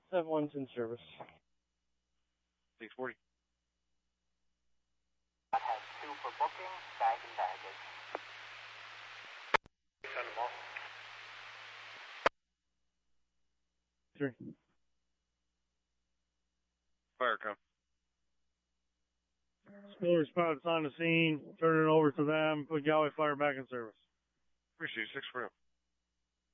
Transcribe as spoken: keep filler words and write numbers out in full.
seven one's in service. six forty. I have two for booking, bag and baggage. Send them off. Three. Fire come. Spill response on the scene. Turn it over to them. Put Galway Fire back in service. Appreciate you, six for him.